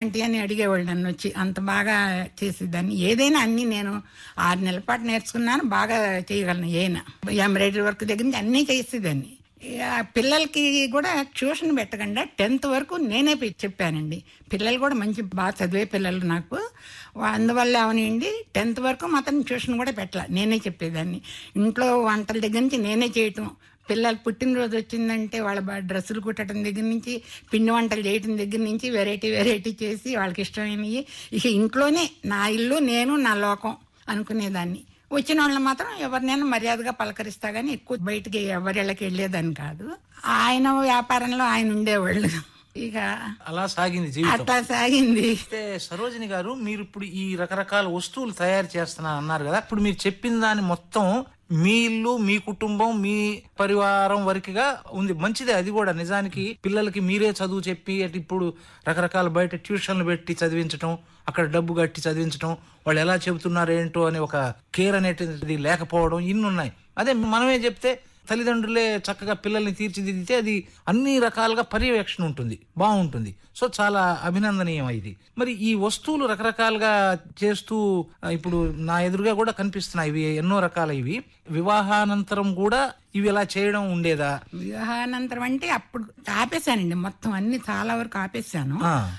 Aunty అని అడిగేవాళ్ళు నన్ను వచ్చి. అంత బాగా చేసేదాన్ని. ఏదైనా అన్ని నేను 6 నెలల పాటు నేర్చుకున్నాను. బాగా చేయగలను. ఏనా ఎంబ్రాయిడరీ వర్క్ దగ్గర నుంచి అన్నీ చేసేదాన్ని. పిల్లలకి కూడా ట్యూషన్ పెట్టకుండా 10th వరకు నేనే చెప్పానండి. పిల్లలు కూడా బాగా చదివే పిల్లలు నాకు. అందువల్ల అవనండి 10th వరకు మాత్రం ట్యూషన్ కూడా పెట్టాల. నేనే చెప్పేదాన్ని. ఇంట్లో వంటల దగ్గర నుంచి నేనే చేయటం. పిల్లలు పుట్టినరోజు వచ్చిందంటే వాళ్ళ డ్రెస్సులు కుట్టడం దగ్గర నుంచి, పిండి వంటలు చేయటం దగ్గర నుంచి వెరైటీ చేసి వాళ్ళకి ఇష్టమైనవి ఇక ఇంట్లోనే నా ఇల్లు నేను నా లోకం అనుకునేదాన్ని. వచ్చిన వాళ్ళని మాత్రం ఎవరినైనా మర్యాదగా పలకరిస్తా గానీ ఎక్కువ బయటికి ఎవరిళ్ళకి వెళ్ళేదాన్ని కాదు. ఆయన వ్యాపారంలో ఆయన ఉండేవాళ్ళు. ఇక అలా సాగింది జీవితం. అట్లా సాగింది. సరోజిని గారు, మీరు ఇప్పుడు ఈ రకరకాల వస్తువులు తయారు చేస్తున్నా అన్నారు కదా, ఇప్పుడు మీరు చెప్పిన దాని మొత్తం మీ ఇల్లు, మీ కుటుంబం, మీ పరివారం వరకుగా ఉంది. మంచిదే అది కూడా. నిజానికి పిల్లలకి మీరే చదువు చెప్పి ఇప్పుడు రకరకాల బయట ట్యూషన్లు పెట్టి చదివించడం, అక్కడ డబ్బు కట్టి చదివించడం, వాళ్ళు ఎలా చెబుతున్నారు ఏంటో అని ఒక కేర్ అనేటిది లేకపోవడం, ఇన్ని ఉన్నాయి. అదే మనమే చెప్తే తల్లిదండ్రులే చక్కగా పిల్లల్ని తీర్చిదిద్దితే అది అన్ని రకాలుగా పర్యవేక్షణ ఉంటుంది, బాగుంటుంది. సో చాలా అభినందనీయం ఇది. మరి ఈ వస్తువులు రకరకాలుగా చేస్తూ ఇప్పుడు నా ఎదురుగా కూడా కనిపిస్తున్నాయి. ఇవి ఎన్నో రకాల. ఇవి వివాహానంతరం కూడా ఇవి ఇలా చేయడం ఉండేదా? వివాహానంతరం అంటే అప్పుడు ఆపేశానండి. మొత్తం అన్ని చాలా వరకు ఆపేశాను.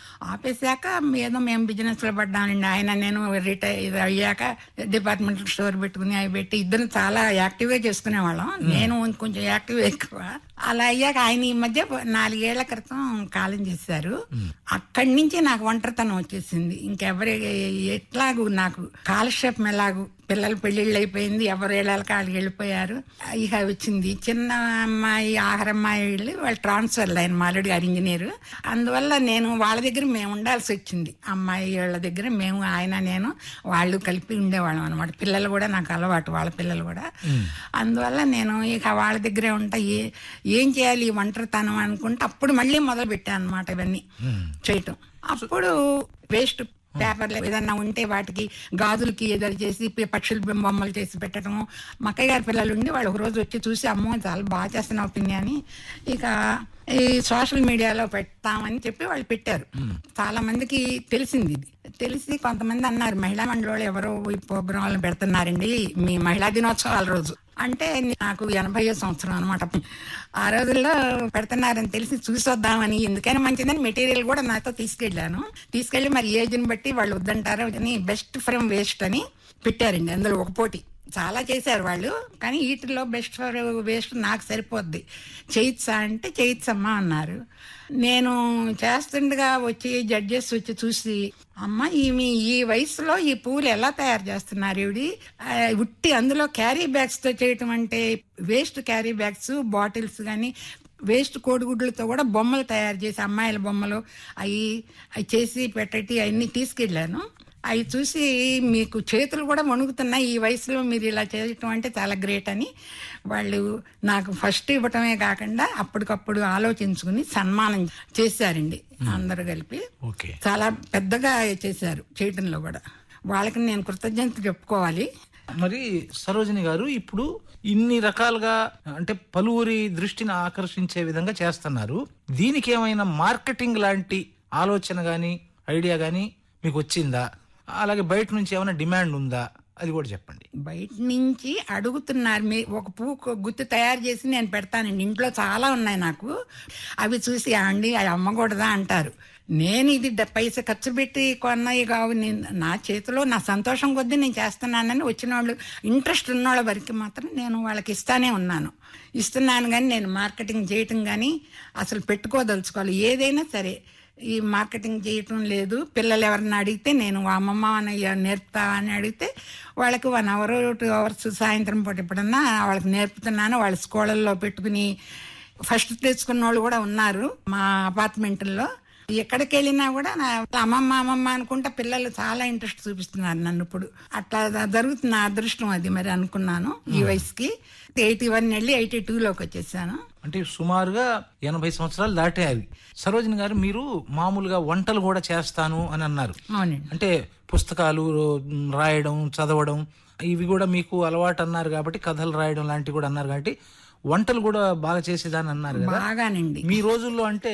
ఆపేశాక ఏదో మేము బిజినెస్ లో పడ్డానండి. ఆయన నేను రిటైర్ అయ్యాక డిపార్ట్మెంటల్ స్టోర్ పెట్టుకుని అవి పెట్టి ఇద్దరు చాలా యాక్టివ్ గా చేసుకునేవాళ్ళం. నేను కొంచెం యాక్టివ్ ఎక్కువ. అలా అయ్యాక ఆయన ఈ మధ్య 4 ఏళ్ల క్రితం కాలం చేశారు. అక్కడి నుంచి నాకు ఒంటరితనం వచ్చేసింది. ఇంకెవరి ఎట్లాగూ నాకు కాలక్షేపం ఎలాగూ పిల్లలు పెళ్లిళ్ళు అయిపోయింది. ఎవరు ఏళ్ళకి వాళ్ళు వెళ్ళిపోయారు. ఇక వచ్చింది చిన్న అమ్మాయి, ఆఖరమ్మాయి వెళ్ళి వాళ్ళు ట్రాన్స్ఫర్ ఆయన మాలుడి గారు ఇంజనీర్. అందువల్ల నేను వాళ్ళ దగ్గర మేము ఉండాల్సి వచ్చింది. అమ్మాయి వాళ్ళ దగ్గర మేము, ఆయన నేను వాళ్ళు కలిపి ఉండేవాళ్ళం అనమాట. పిల్లలు కూడా నాకు అలవాటు, వాళ్ళ పిల్లలు కూడా. అందువల్ల నేను ఇక వాళ్ళ దగ్గరే ఉంటా. ఏం చేయాలి ఈ ఒంటరితనం అనుకుంటే అప్పుడు మళ్ళీ మొదలు పెట్టాను అనమాట ఇవన్నీ చేయటం. అప్పుడు వేస్ట్ పేపర్లు ఏదన్నా ఉంటే వాటికి గాజులకి ఏదో చేసి పక్షుల బొమ్మలు చేసి పెట్టడము. మా అక్కయ్య గారి పిల్లలు ఉండి వాళ్ళు ఒక రోజు వచ్చి చూసి, అమ్మో చాలా బాగా చేస్తున్నావు పిన్ని అని ఇక ఈ సోషల్ మీడియాలో పెడతామని చెప్పి వాళ్ళు పెట్టారు. చాలా మందికి తెలిసింది. ఇది తెలిసి కొంతమంది అన్నారు, మహిళా మండలి ఎవరో ఈ ప్రోగ్రాంలు పెడుతున్నారండి మీ మహిళా దినోత్సవాల రోజు అంటే. నాకు 80వ సంవత్సరం అనమాట. ఆ రోజుల్లో పెడుతున్నారని తెలిసి చూసొద్దామని, ఎందుకైనా మంచిదని మెటీరియల్ కూడా నాతో తీసుకెళ్లి మరి ఏజ్ని బట్టి వాళ్ళు వద్దంటారు అని బెస్ట్ ఫ్రమ్ వేస్ట్ అని పెట్టారండి. అందులో ఒక పోటీ చాలా చేశారు వాళ్ళు. కానీ వీటిలో బెస్ట్ ఫర్ వేస్ట్ నాకు సరిపోద్ది, చేయొచ్చా అంటే చేయొచ్చమ్మా అన్నారు. నేను చేస్తుండగా వచ్చి జడ్జెస్ వచ్చి చూసి, అమ్మ ఈ వయసులో ఈ పూలు ఎలా తయారు చేస్తున్నారు ఈవిడి, ఉట్టి అందులో క్యారీ బ్యాగ్స్ తో చేయటం అంటే, వేస్ట్ క్యారీ బ్యాగ్స్, బాటిల్స్ కానీ వేస్ట్ కోడిగుడ్లతో కూడా బొమ్మలు తయారు చేసి, అమ్మాయిల బొమ్మలు అవి చేసి పెట్టేటి అవన్నీ తీసుకెళ్ళాను. అవి చూసి మీకు చేతులు కూడా వణుకుతున్నాయి, ఈ వయసులో మీరు ఇలా చేయటం అంటే చాలా గ్రేట్ అని వాళ్ళు నాకు ఫస్ట్ ఇవ్వటమే కాకుండా అప్పటికప్పుడు ఆలోచించుకుని సన్మానం చేశారండి. అందరూ కలిపి చాలా పెద్దగా చేశారు. చేయటంలో కూడా వాళ్ళకి నేను కృతజ్ఞత చెప్పుకోవాలి. మరి సరోజిని గారు, ఇప్పుడు ఇన్ని రకాలుగా అంటే పలువురి దృష్టిని ఆకర్షించే విధంగా చేస్తున్నారు. దీనికి ఏమైనా మార్కెటింగ్ లాంటి ఆలోచన గాని, ఐడియా గాని మీకు వచ్చిందా? అలాగే బయట నుంచి ఏమైనా డిమాండ్ ఉందా? అది కూడా చెప్పండి. బయట నుంచి అడుగుతున్నారు. ఒక గుత్తి తయారు చేసి నేను పెడతానండి. ఇంట్లో చాలా ఉన్నాయి నాకు. అవి చూసి అండి అవి అమ్మకూడదా అంటారు. నేను ఇది పైసా ఖర్చు పెట్టి కొన్నవి కావు, నా చేతిలో నా సంతోషం కొద్దీ నేను చేస్తున్నానని వచ్చిన వాళ్ళు, ఇంట్రెస్ట్ ఉన్న వాళ్ళ వరకు మాత్రం నేను వాళ్ళకి ఇస్తున్నాను కానీ నేను మార్కెటింగ్ చేయటం కానీ అసలు పెట్టుకోదలుచుకోవాలి. ఏదైనా సరే ఈ మార్కెటింగ్ చేయటం లేదు. పిల్లలు ఎవరన్నా అడిగితే నేను అమ్మమ్మ అని నేర్పుతావా అని అడిగితే వాళ్ళకి 1 hour 2 hours సాయంత్రం పూట ఎప్పుడన్నా వాళ్ళకి నేర్పుతున్నాను. వాళ్ళ స్కూళ్ళల్లో పెట్టుకుని ఫస్ట్ తెచ్చుకున్న వాళ్ళు కూడా ఉన్నారు మా అపార్ట్మెంట్లో. ఎక్కడికి వెళ్ళినా కూడా నా అమ్మమ్మ అనుకుంటా పిల్లలు చాలా ఇంట్రెస్ట్ చూపిస్తున్నారు నన్ను. ఇప్పుడు అట్లా జరుగుతున్న అదృష్టం అది మరి అనుకున్నాను. ఈ వయసుకి 81 వెళ్ళి 82లోకి వచ్చేసాను. అంటే సుమారుగా 80 సంవత్సరాలు దాటాయి. సరోజిని గారు, మీరు మామూలుగా వంటలు కూడా చేస్తాను అని అన్నారు. అంటే పుస్తకాలు రాయడం, చదవడం ఇవి కూడా మీకు అలవాటు అన్నారు కాబట్టి, కథలు రాయడం లాంటివి కూడా అన్నారు కాబట్టి వంటలు కూడా బాగా చేసేదాన్ని అన్నారు కదా. బాగానండి. మీ రోజుల్లో అంటే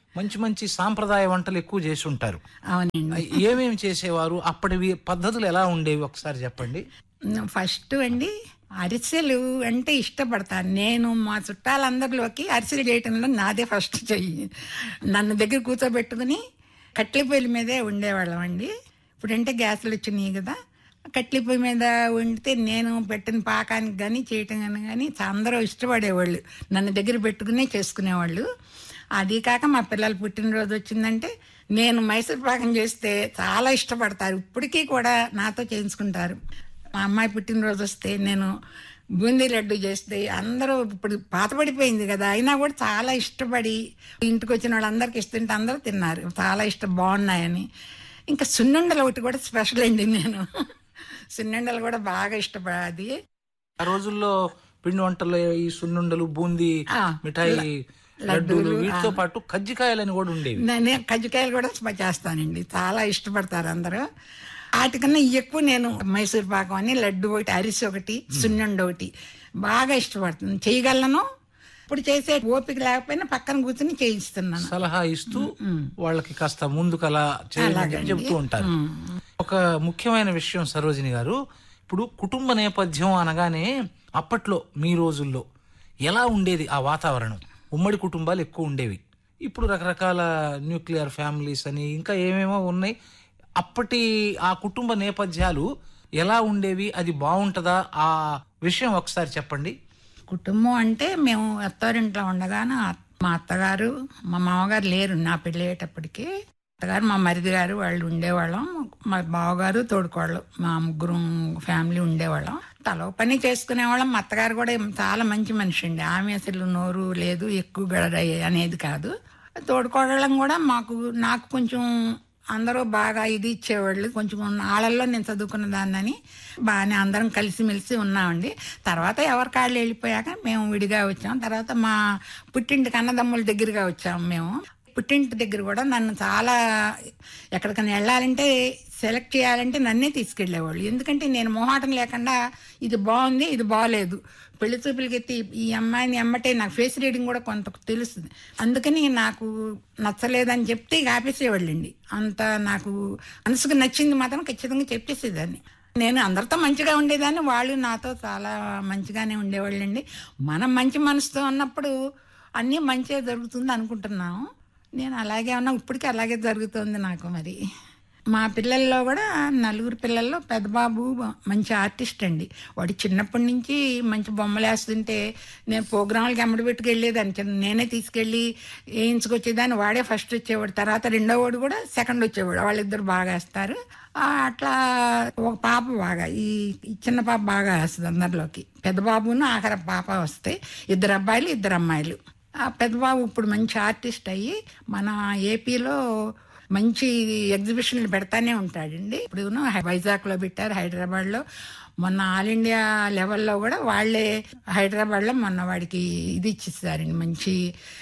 మంచి మంచి సాంప్రదాయ వంటలు ఎక్కువ చేసి ఉంటారు. అవునండి. ఏమేమి చేసేవారు? అప్పటివి పద్ధతులు ఎలా ఉండేవి ఒకసారి చెప్పండి. ఫస్ట్ అండి అరిసెలు అంటే ఇష్టపడతాను నేను. మా చుట్టాలందరిలోకి అరిసెలు చేయటంలో నాదే ఫస్ట్ చెయ్యి. నన్ను దగ్గర కూర్చోబెట్టుకుని కట్టెల పొయ్యిల మీదే ఉండేవాళ్ళం అండి. ఇప్పుడంటే గ్యాసులు వచ్చినాయి కదా, కట్టెల పొయ్యి మీద వండితే నేను పెట్టిన పాకానికి కానీ చేయటం కానీ అందరూ ఇష్టపడేవాళ్ళు, నన్ను దగ్గర పెట్టుకునే చేసుకునేవాళ్ళు. అది కాక మా పిల్లలు పుట్టినరోజు వచ్చిందంటే నేను మైసూర్ పాకం చేస్తే చాలా ఇష్టపడతారు. ఇప్పటికీ కూడా నాతో చేయించుకుంటారు. మా అమ్మాయి పుట్టినరోజు వస్తే నేను బూందీ లడ్డు చేస్తే అందరూ, ఇప్పుడు పాతపడిపోయింది కదా అయినా కూడా చాలా ఇష్టపడి ఇంటికి వచ్చిన వాళ్ళందరికీ ఇస్తుంటే అందరూ తిన్నారు, చాలా బాగున్నాయని. ఇంకా సున్నుండలు ఒకటి కూడా స్పెషల్ అండి. నేను సున్నుండలు కూడా బాగా ఇష్టపడేది. ఆ రోజుల్లో పిండి వంటల్లో ఈ సున్నుండలు, బూందీ మిఠాయి, లడ్డూలు, వీటితో పాటు కజ్జికాయలని కూడా ఉండేవి. నేను కజ్జికాయలు కూడా చేస్తానండి, చాలా ఇష్టపడతారు అందరూ. వాటికన్నా ఎక్కువ నేను మైసూర్ పాకం అని, లడ్డు ఒకటి, అరిసి ఒకటి, సున్నుండ ఒకటి బాగా ఇష్టపడుతుంది, చేయగలను. ఇప్పుడు చేసే ఓపిక లేకపోయినా పక్కన కూర్చొని చేయిస్తున్నాను, సలహా ఇస్తూ వాళ్ళకి కాస్త ముందుకు అలా చేయాలని చెప్తూ ఉంటారు. ఒక ముఖ్యమైన విషయం సరోజిని గారు, ఇప్పుడు కుటుంబ నేపథ్యం అనగానే అప్పట్లో మీ రోజుల్లో ఎలా ఉండేది ఆ వాతావరణం? ఉమ్మడి కుటుంబాలు ఎక్కువ ఉండేవి. ఇప్పుడు రకరకాల న్యూక్లియర్ ఫ్యామిలీస్ అని ఇంకా ఏమేమో ఉన్నాయి. అప్పటి ఆ కుటుంబ నేపథ్యాలు ఎలా ఉండేవి? అది బాగుంటుందా? ఆ విషయం ఒకసారి చెప్పండి. కుటుంబం అంటే మేము అత్తారింట్లో ఉండగానే మా అత్తగారు మా మామగారు లేరు నా పెళ్ళి అయ్యేటప్పటికి. అత్తగారు మా మరిది గారు వాళ్ళు ఉండేవాళ్ళం, మా బావగారు తోడుకోళ్ళు, మా ముగ్గురు ఫ్యామిలీ ఉండేవాళ్ళం. తలో పని చేసుకునేవాళ్ళం. మా అత్తగారు కూడా చాలా మంచి మనిషి అండి, ఆమె అసలు నోరు లేదు ఎక్కువ గడ అనేది కాదు. తోడుకోవడం కూడా నాకు కొంచెం అందరూ బాగా ఇది ఇచ్చేవాళ్ళు. కొంచెం ఆళ్ళల్లో నేను చదువుకున్న దాన్నని బాగానే అందరం కలిసిమెలిసి ఉన్నామండి. తర్వాత ఎవరి కాళ్ళు వెళ్ళిపోయాక మేము విడిగా వచ్చాం. తర్వాత మా పుట్టింటికి అన్నదమ్ముల దగ్గరగా వచ్చాము మేము. పుట్టింటి దగ్గర కూడా నన్ను చాలా, ఎక్కడికైనా వెళ్ళాలంటే సెలెక్ట్ చేయాలంటే నన్నే తీసుకెళ్లేవాళ్ళు. ఎందుకంటే నేను మొహాటం లేకుండా ఇది బాగుంది ఇది బాగలేదు, పెళ్లి చూపులకి ఎత్తి ఈ అమ్మాయిని ఎమ్మటే నాకు ఫేస్ రీడింగ్ కూడా కొంత తెలుస్తుంది. అందుకని నాకు నచ్చలేదని చెప్తే ఇక ఆపేసేవాళ్ళండి. అంత నాకు మనసుకు నచ్చింది మాత్రం ఖచ్చితంగా చెప్పేసేదాన్ని. నేను అందరితో మంచిగా ఉండేదాన్ని, వాళ్ళు నాతో చాలా మంచిగానే ఉండేవాళ్ళండి. మనం మంచి మనసుతో ఉన్నప్పుడు అన్నీ మంచిగా జరుగుతుంది అనుకుంటున్నాము. నేను అలాగే ఉన్నా, ఇప్పటికీ అలాగే జరుగుతుంది నాకు. మరి మా పిల్లల్లో కూడా నలుగురు పిల్లల్లో పెద్ద బాబు మంచి ఆర్టిస్ట్ అండి. వాడు చిన్నప్పటి నుంచి మంచి బొమ్మలు వేస్తుంటే నేను ప్రోగ్రాంలకి ఎమ్మడి పెట్టుకు వెళ్ళేదాన్ని, నేనే తీసుకెళ్ళి వేయించుకొచ్చేదాన్ని. వాడే ఫస్ట్ వచ్చేవాడు, తర్వాత రెండో వాడు కూడా సెకండ్ వచ్చేవాడు. వాళ్ళిద్దరు బాగా వేస్తారు. అట్లా ఒక పాప బాగా, ఈ చిన్న పాప బాగా వేస్తుంది అందరిలోకి. పెద్ద బాబును ఆఖరి పాప వస్తాయి, ఇద్దరు అబ్బాయిలు ఇద్దరు అమ్మాయిలు. ఆ పెద్ద బాబు ఇప్పుడు మంచి ఆర్టిస్ట్ అయ్యి మన ఏపీలో మంచి ఎగ్జిబిషన్లు పెడతానే ఉంటాడండి. ఇప్పుడు వైజాగ్లో పెట్టారు, హైదరాబాద్లో, మొన్న ఆల్ ఇండియా లెవెల్లో కూడా వాళ్ళే హైదరాబాద్లో మొన్న వాడికి ఇది ఇచ్చిస్తారండి. మంచి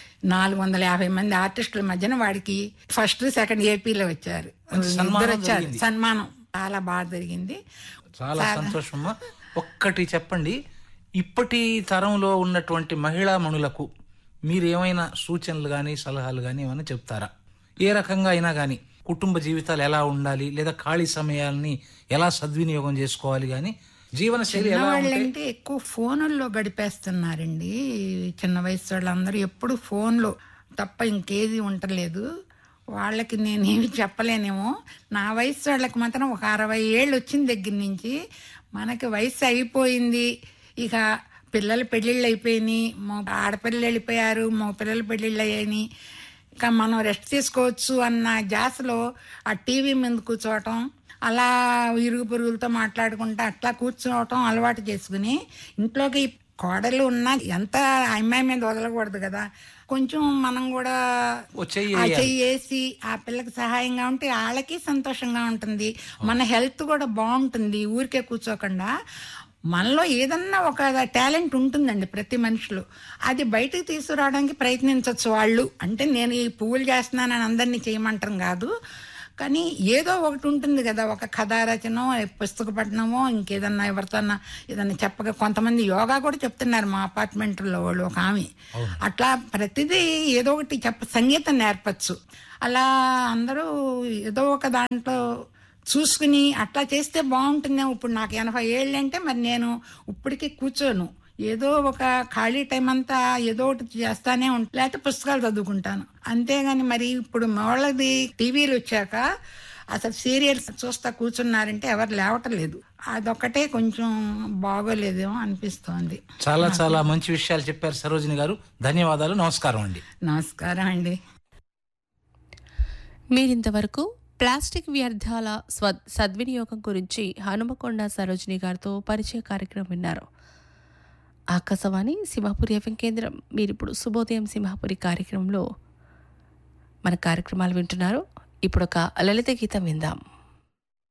450 మంది ఆర్టిస్టుల మధ్యన వాడికి ఫస్ట్ సెకండ్ ఏపీలో వచ్చారు, ఇద్దరు వచ్చారు. సన్మానం చాలా బాగా జరిగింది. చాలా సంతోషమ్మా. ఒక్కటి చెప్పండి, ఇప్పటి తరంలో ఉన్నటువంటి మహిళా మణులకు మీరు ఏమైనా సూచనలు కానీ సలహాలు కానీ ఏమైనా చెప్తారా? ఏ రకంగా అయినా కానీ కుటుంబ జీవితాలు ఎలా ఉండాలి, లేదా ఖాళీ సమయాల్ని ఎలా సద్వినియోగం చేసుకోవాలి, కానీ జీవనశైలి ఎలా అంటే ఎక్కువ ఫోనుల్లో గడిపేస్తున్నారండి. చిన్న వయసు వాళ్ళందరూ ఎప్పుడు ఫోన్లో తప్ప ఇంకేది ఉండలేదు. వాళ్ళకి నేనేమి చెప్పలేనేమో. నా వయసు వాళ్ళకి మాత్రం ఒక 60 ఏళ్ళు వచ్చిన దగ్గర నుంచి మనకి వయసు అయిపోయింది, ఇక పిల్లల పెళ్ళిళ్ళు అయిపోయినాయి, ఆడపిల్లలు వెళ్ళిపోయారు, మగ పిల్లల పెళ్ళిళ్ళు అయ్యాయి, ఇంకా మనం రెస్ట్ తీసుకోవచ్చు అన్న జాసలో ఆ టీవీ మీద కూర్చోవటం, అలా ఇరుగు పొరుగులతో మాట్లాడుకుంటా అట్లా కూర్చోవటం అలవాటు చేసుకుని, ఇంట్లోకి కోడలు ఉన్నా ఎంత అమ్మాయి మీద వదలకూడదు కదా, కొంచెం మనం కూడా చెయ్యేసి ఆ పిల్లకి సహాయంగా ఉంటే వాళ్ళకి సంతోషంగా ఉంటుంది, మన హెల్త్ కూడా బాగుంటుంది. ఊరికే కూర్చోకుండా మనలో ఏదన్నా ఒక టాలెంట్ ఉంటుందండి ప్రతి మనిషిలో, అది బయటకు తీసుకురావడానికి ప్రయత్నించవచ్చు వాళ్ళు. అంటే నేను ఈ పువ్వులు చేస్తున్నానని అందరినీ చేయమంటాం కాదు, కానీ ఏదో ఒకటి ఉంటుంది కదా, ఒక కథా రచనో పుస్తక పఠనమో ఇంకేదన్నా ఎవరితోన్నా ఏదన్నా చెప్పగా, కొంతమంది యోగా కూడా చెప్తున్నారు మా అపార్ట్మెంట్లో వాళ్ళు, ఒక ఆమె. అట్లా ప్రతిదీ ఏదో ఒకటి సంగీతం నేర్పచ్చు. అలా అందరూ ఏదో ఒక దాంట్లో చూసుకుని అట్లా చేస్తే బాగుంటుందేమో. ఇప్పుడు నాకు 80 ఏళ్ళు అంటే మరి నేను ఇప్పటికీ కూర్చోను, ఏదో ఒక ఖాళీ టైం అంతా ఏదో ఒకటి చేస్తానే లేకపోతే పుస్తకాలు చదువుకుంటాను. అంతేగాని మరి ఇప్పుడు వాళ్ళది టీవీలు వచ్చాక అసలు సీరియల్స్ చూస్తా కూర్చున్నారంటే ఎవరు లేవటం లేదు. అదొక్కటే కొంచెం బాగోలేదేమో అనిపిస్తోంది. చాలా చాలా మంచి విషయాలు చెప్పారు సరోజిని గారు. ధన్యవాదాలు. నమస్కారం అండి. నమస్కారం అండి. మీరింతవరకు ప్లాస్టిక్ వ్యర్థాల సద్వినియోగం గురించి హనుమకొండ సరోజిని గారితో పరిచయ కార్యక్రమం విన్నారు. ఆకాశవాణి సింహాపురి ఎఫ్ఎం కేంద్రం. మీరిప్పుడు శుభోదయం సింహాపురి కార్యక్రమంలో మన కార్యక్రమాలు వింటున్నారు. ఇప్పుడు ఒక లలిత గీతం విందాం.